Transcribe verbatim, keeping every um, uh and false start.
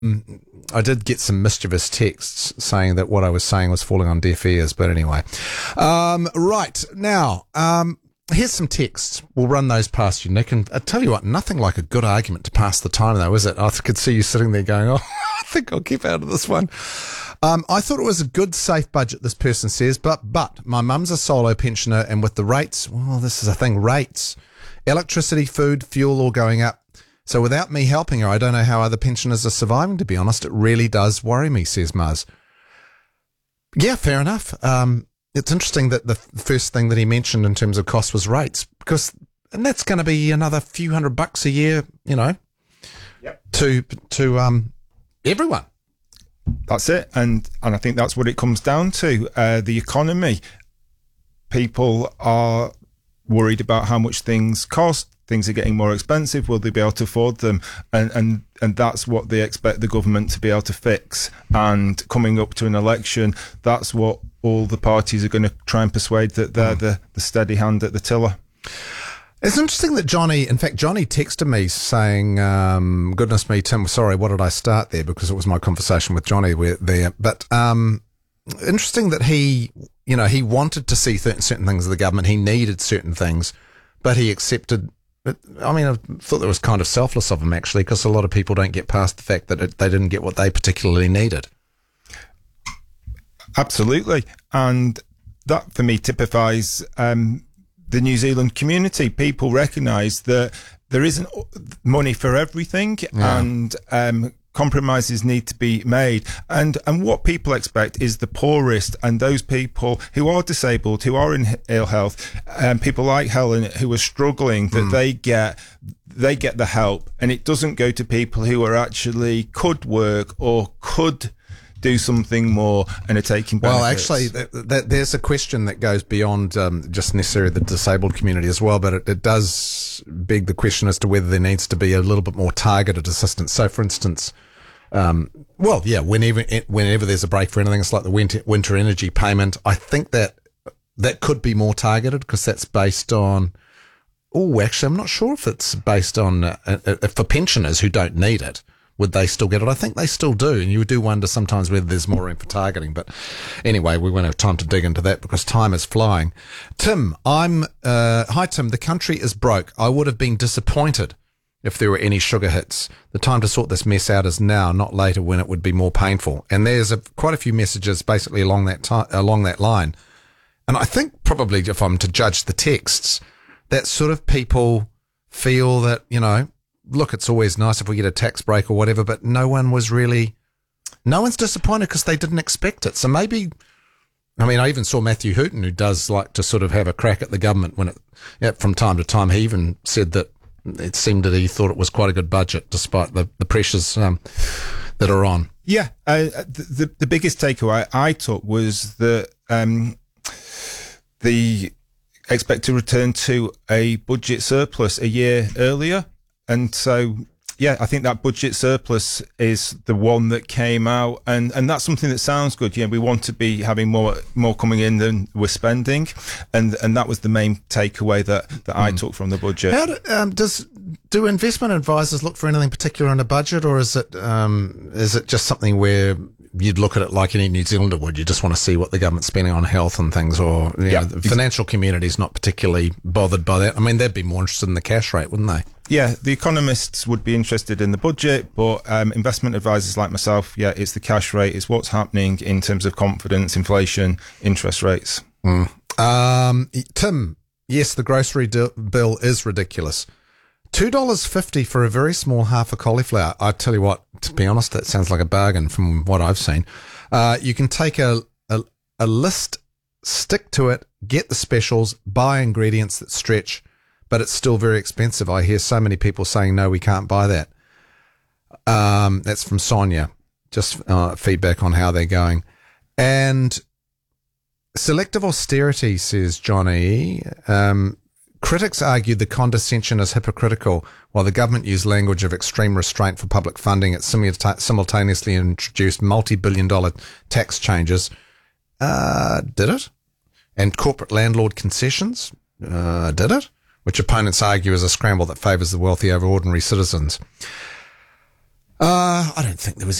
I did get some mischievous texts saying that what I was saying was falling on deaf ears, but anyway. Um, right, now, um, here's some texts. We'll run those past you, Nick, and I tell you what, nothing like a good argument to pass the time, though, is it? I could see you sitting there going, oh, I think I'll keep out of this one. Um, I thought it was a good, safe budget, this person says, but, but, my mum's a solo pensioner, and with the rates, well, this is a thing, rates, electricity, food, fuel all going up. So without me helping her, I don't know how other pensioners are surviving, to be honest. It really does worry me, says Muzz. Yeah, fair enough. Um, it's interesting that the first thing that he mentioned in terms of cost was rates, because, and that's going to be another few hundred bucks a year, you know, yep. to, to, um, everyone. That's it. And, and I think that's what it comes down to. Uh, the economy. People are worried about how much things cost. Things are getting more expensive. Will they be able to afford them? And and and that's what they expect the government to be able to fix. And coming up to an election, that's what all the parties are going to try and persuade that they're mm. the, the steady hand at the tiller. It's interesting that Johnny, in fact, Johnny texted me saying, um, goodness me, Tim, sorry, what did I start there? Because it was my conversation with Johnny where, there. But um, interesting that he, you know, he wanted to see certain, certain things of the government. He needed certain things, but he accepted. But, I mean, I thought that was kind of selfless of him, actually, because a lot of people don't get past the fact that it, they didn't get what they particularly needed. Absolutely. And that, for me, typifies um, the New Zealand community. People recognise that there isn't money for everything, yeah. and um, compromises need to be made. And and what people expect is the poorest and those people who are disabled, who are in ill health, and um, people like Helen who are struggling, that mm. they get they get the help, and it doesn't go to people who are actually could work or could do something more and are taking benefits. Well, actually, th- th- there's a question that goes beyond um, just necessarily the disabled community as well, but it, it does beg the question as to whether there needs to be a little bit more targeted assistance. So, for instance, um, well, yeah, whenever whenever there's a break for anything, it's like the winter, winter energy payment. I think that that could be more targeted because that's based on. Oh, actually, I'm not sure if it's based on uh, uh, for pensioners who don't need it. Would they still get it? I think they still do, and you do wonder sometimes whether there's more room for targeting. But anyway, we won't have time to dig into that because time is flying. Tim, I'm uh, hi Tim. The country is broke. I would have been disappointed if there were any sugar hits. The time to sort this mess out is now, not later when it would be more painful. And there's a, quite a few messages basically along that ti- along that line. And I think probably if I'm to judge the texts, that sort of people feel that, you know, look, it's always nice if we get a tax break or whatever, but no one was really, no one's disappointed because they didn't expect it. So maybe, I mean, I even saw Matthew Hooton, who does like to sort of have a crack at the government when it, yeah, from time to time, he even said that it seemed that he thought it was quite a good budget despite the, the pressures um, that are on. Yeah, uh, the, the the biggest takeaway I took was that um, the expect to return to a budget surplus a year earlier. And so, yeah, I think that budget surplus is the one that came out, and, and that's something that sounds good. Yeah, we want to be having more more coming in than we're spending, and and that was the main takeaway that, that mm. I took from the budget. How do, um, does do investment advisors look for anything particular in a budget, or is it um, is it just something where you'd look at it like any New Zealander would? You just want to see what the government's spending on health and things, or you yeah. know, the financial community is not particularly bothered by that. I mean, they'd be more interested in the cash rate, wouldn't they? Yeah, the economists would be interested in the budget, but um, investment advisors like myself, yeah, it's the cash rate, it's what's happening in terms of confidence, inflation, interest rates. Mm. Um, Tim, yes, the grocery d- bill is ridiculous. two dollars fifty for a very small half of cauliflower. I tell you what, to be honest, that sounds like a bargain from what I've seen. Uh, you can take a, a, a list, stick to it, get the specials, buy ingredients that stretch, but it's still very expensive. I hear so many people saying, no, we can't buy that. Um, that's from Sonia. Just uh, feedback on how they're going. And selective austerity, says Johnny. Um, critics argued the condescension is hypocritical. While the government used language of extreme restraint for public funding, it simultaneously introduced multi-billion dollar tax changes. Uh, did it? And corporate landlord concessions? Uh, did it? Which opponents argue is a scramble that favours the wealthy over ordinary citizens. Uh, I don't think there was